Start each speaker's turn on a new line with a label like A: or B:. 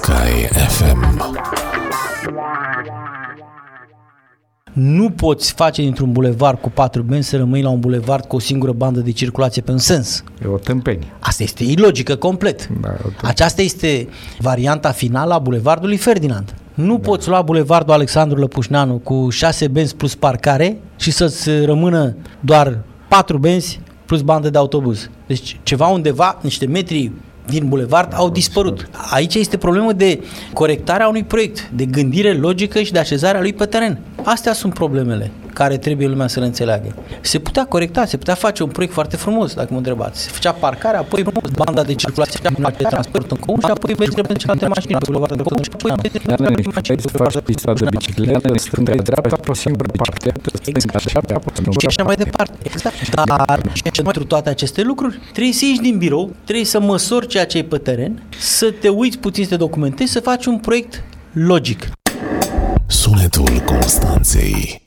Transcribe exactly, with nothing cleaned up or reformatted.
A: Sky F M.
B: Nu poți face dintr-un bulevard cu patru benzi să rămâi la un bulevard cu o singură bandă de circulație pe un sens.
C: E o tâmpenie.
B: Asta este ilogică complet.
C: Da,
B: Aceasta este varianta finală a bulevardului Ferdinand. Nu da. poți lua bulevardul Alexandru Lăpușneanu cu șase benzi plus parcare și să-ți rămână doar patru benzi plus bandă de autobuz. Deci ceva undeva, niște metri din bulevard au dispărut. Aici este problemă de corectarea unui proiect, de gândire logică și de așezarea lui pe teren. Astea sunt problemele care trebuie lumea să le înțeleagă. Se putea corecta, se putea face un proiect foarte frumos, dacă mă întrebați. Se făcea parcarea, apoi banda de circulație de transport în comun și apoi mergem pe celelalte mașini pe bulevardul comun și apoi
C: să faci pista de bicicletă în stânga-dreapta pe o singură parte.
B: Și așa mai departe. Exact. Dar pentru toate aceste lucruri trebuie să ieși din birou, trebuie să măsori ceea ce e pe teren, să te uiți puțin, să te documentezi, să faci un proiect logic.
A: Sunetul Constanței.